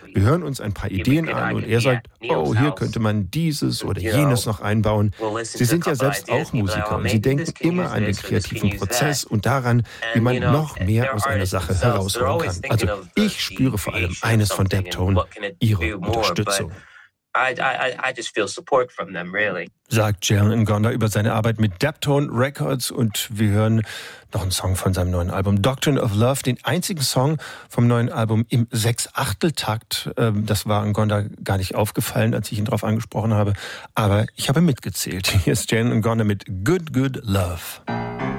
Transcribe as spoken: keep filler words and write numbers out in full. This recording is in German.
Wir hören uns ein paar Ideen an und er sagt, oh, hier könnte man dieses oder jenes noch einbauen. Sie sind ja selbst auch Musiker und sie denken immer an den kreativen Prozess und daran, wie man noch mehr aus einer Sache herausholen kann. Also ich spüre vor allem eines von Daptone, ihre Unterstützung. I, I, I just feel support from them, really. Sagt Jalen Ngonda über seine Arbeit mit Daptone Records und wir hören noch einen Song von seinem neuen Album Doctrine of Love, den einzigen Song vom neuen Album im Sechs-Achtel-Takt. Das war Ngonda gar nicht aufgefallen, als ich ihn darauf angesprochen habe, aber ich habe mitgezählt. Hier ist Jalen Ngonda mit Good Good Love.